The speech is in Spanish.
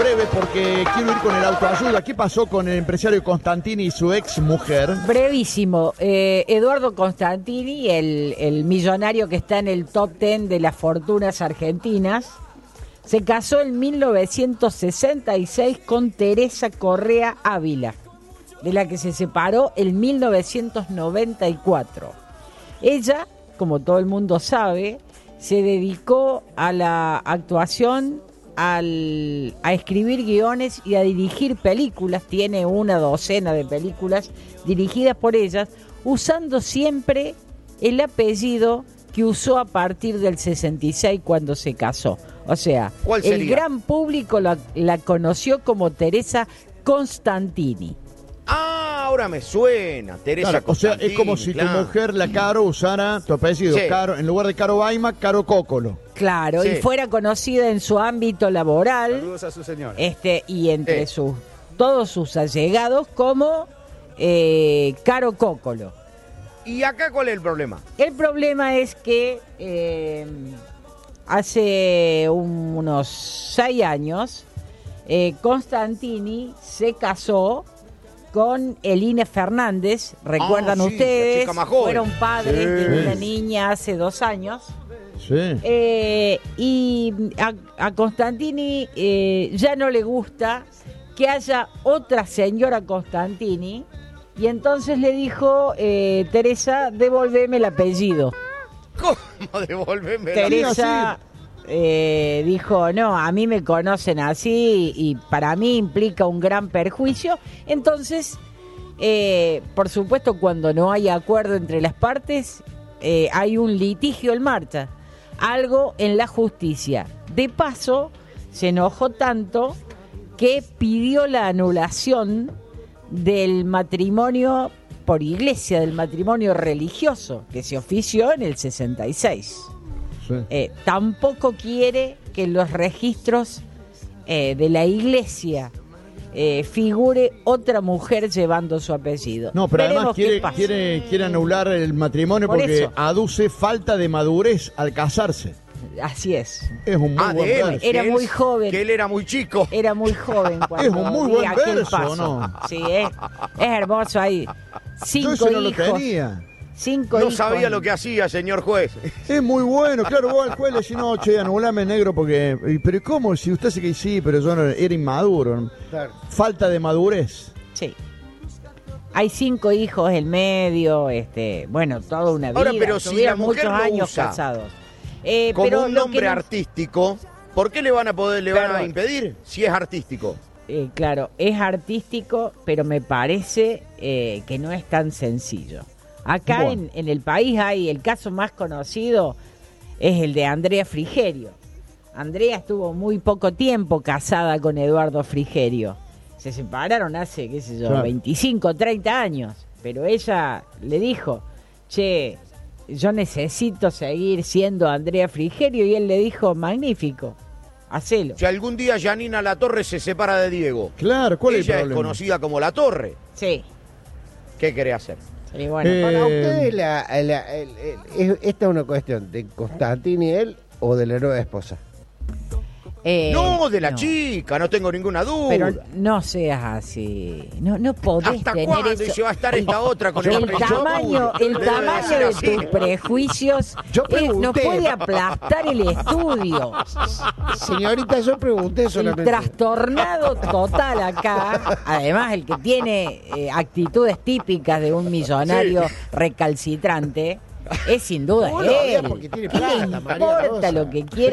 breve porque quiero ir con el autoayuda. ¿Qué pasó con el empresario Constantini y su ex mujer? Brevísimo. Eduardo Constantini, el millonario que está en el top 10 de las fortunas argentinas, se casó en 1966 con Teresa Correa Ávila, de la que se separó en 1994. Ella, como todo el mundo sabe, se dedicó a la actuación, a escribir guiones y a dirigir películas. Tiene una docena de películas dirigidas por ellas, usando siempre el apellido que usó a partir del 66 cuando se casó. O sea, el gran público la conoció como Teresa Constantini. Ah, ahora me suena, Teresa Claro, Constantini. o sea, es como si tu mujer, la Caro, usara tu apellido, Sí. Caro, en lugar de Caro Baima, Caro Cócolo. Claro, Sí. y fuera conocida en su ámbito laboral. Saludos a su señora. Y entre todos sus allegados como Caro Cócolo. ¿Y acá cuál es el problema? El problema es que hace unos 6 años Constantini se casó con Elina Fernández. ¿Recuerdan sí, ustedes? la chica más joven. Fueron padres Sí. de una niña hace 2 años. Sí. Y a Constantini ya no le gusta que haya otra señora Constantini, y entonces le dijo, Teresa, devolveme el apellido. ¿Cómo devolverme Teresa dijo, no, a mí me conocen así y para mí implica un gran perjuicio. Entonces, por supuesto, cuando no hay acuerdo entre las partes, hay un litigio en marcha, algo en la justicia. De paso, se enojó tanto que pidió la anulación del matrimonio por iglesia, del matrimonio religioso que se ofició en el 66. Sí. Tampoco quiere que en los registros de la iglesia figure otra mujer llevando su apellido. No, pero Veremos además qué pasa. quiere anular el matrimonio Por porque eso. aduce falta de madurez al casarse. Así es. Es un muy buen de él. verso. Era Que él- muy joven. Que él era muy chico. Era muy joven cuando Es un muy di buen aquel verso, paso. ¿no? Sí, es hermoso. Hay Yo 5 eso no lo hijos. tenía. 5 No hijos. sabía lo que hacía, señor juez. Es muy bueno, claro, vos al juez le decís, no, che, anulame negro porque... Pero ¿cómo? Si usted se que sí, pero yo no, era inmaduro. Claro. Falta de madurez. Sí. Hay 5 hijos en medio, bueno, toda una vida. Ahora, pero si Tuvieron la mujer muchos lo años usa casados. Como Pero un lo nombre que no- artístico, ¿por qué le van a Perdón. impedir si es artístico? Claro, es artístico, pero me parece que no es tan sencillo. Acá Bueno. en el país hay el caso más conocido, es el de Andrea Frigerio. Andrea estuvo muy poco tiempo casada con Eduardo Frigerio. Se separaron hace, qué sé yo, Claro. 25, 30 años. Pero ella le dijo, che, yo necesito seguir siendo Andrea Frigerio. Y él le dijo, magnífico, hacelo. Si algún día Janina Latorre se separa de Diego, Claro, ¿cuál es el ella es problema? conocida como La-Torre. Sí. ¿Qué querés hacer? Y bueno, Para ustedes, esta es una cuestión de Constantini él o de la nueva esposa. No, de la no. chica, no tengo ninguna duda. Pero no seas así. No podés ¿Hasta tener cuándo eso. se va a estar esta otra con el El apellido tamaño, tuyo? el Debe tamaño ser de así. tus prejuicios Yo nos pregunté. puede aplastar el estudio. Señorita, yo pregunté El solamente. trastornado total acá, además el que tiene actitudes típicas de un millonario recalcitrante, es sin duda No lo él. odia porque tiene ¿Qué le plata, María importa Rosa. lo que quiera?